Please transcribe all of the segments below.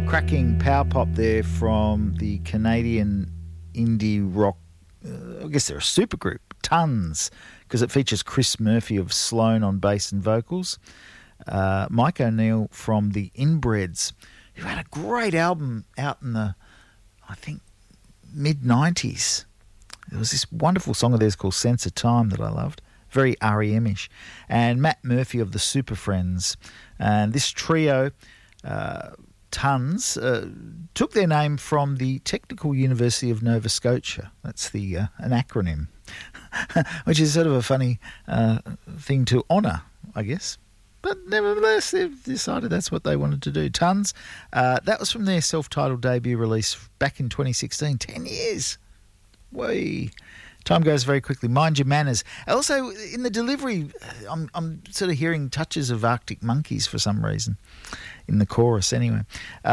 Cracking power pop there from the Canadian indie rock, I guess they're a supergroup, Tons, because it features Chris Murphy of Sloan on bass and vocals, Mike O'Neill from the Inbreds, who had a great album out in the, I think, mid-90s. There was this wonderful song of theirs called Sense of Time that I loved, very R.E.M.ish, and Matt Murphy of the Super Friends. And this trio, Tons, took their name from the Technical University of Nova Scotia. That's the an acronym, which is sort of a funny thing to honour, I guess. But nevertheless, they've decided that's what they wanted to do. Tons, that was from their self-titled debut release back in 2016. 10 years. Whee! Time goes very quickly. Mind Your Manners. Also, in the delivery, I'm sort of hearing touches of Arctic Monkeys for some reason, in the chorus anyway.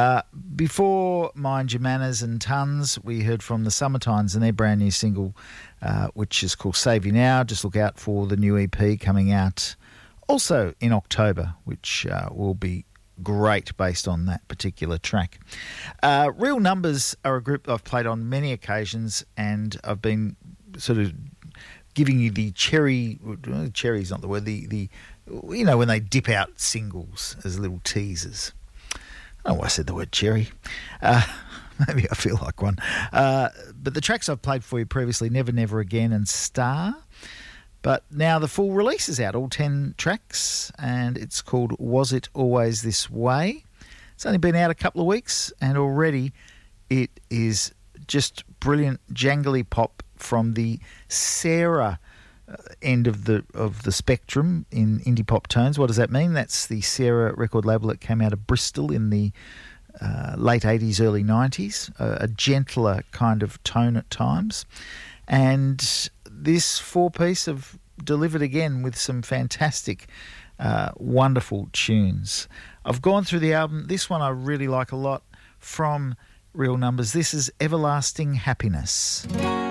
Before Mind Your Manners and Tons, we heard from the Summertimes and their brand new single, which is called Save You Now. Just look out for the new EP coming out also in October, which will be great based on that particular track. Real Numbers are a group I've played on many occasions, and I've been sort of giving you the cherry's not the word, the you know, when they dip out singles as little teasers. I don't know why I said the word cherry. Maybe I feel like one. But the tracks I've played for you previously, Never Never Again and Star. But now the full release is out, all 10 tracks, and it's called Was It Always This Way? It's only been out a couple of weeks, and already it is just brilliant jangly pop from the Sarah end of the spectrum in indie pop tones. What does that mean? That's the Sarah record label that came out of Bristol in the late 80s, early 90s, a gentler kind of tone at times. And this four-piece have delivered again with some fantastic, wonderful tunes. I've gone through the album. This one I really like a lot from Real Numbers. This is Everlasting Happiness.